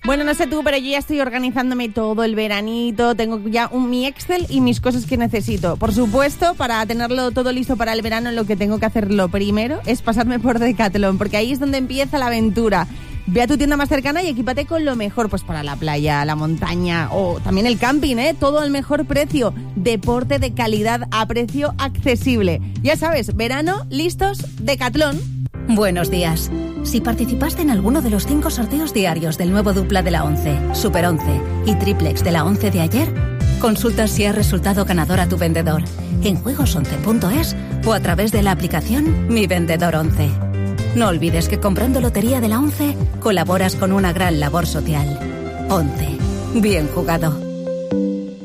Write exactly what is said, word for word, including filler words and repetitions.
Bueno, no sé tú, pero yo ya estoy organizándome todo el veranito, tengo ya un, mi Excel y mis cosas que necesito. Por supuesto, para tenerlo todo listo para el verano, lo que tengo que hacer lo primero es pasarme por Decathlon, porque ahí es donde empieza la aventura. Ve a tu tienda más cercana y equípate con lo mejor, pues para la playa, la montaña o también el camping, ¿eh? Todo al mejor precio. Deporte de calidad a precio accesible. Ya sabes, verano, listos, Decathlon. Buenos días. Si participaste en alguno de los cinco sorteos diarios del nuevo Dupla de la once, Super once y Triplex de la once de ayer, consulta si has resultado ganador a tu vendedor en juegos once punto es o a través de la aplicación Mi Vendedor once. No olvides que comprando Lotería de la once colaboras con una gran labor social. once. Bien jugado.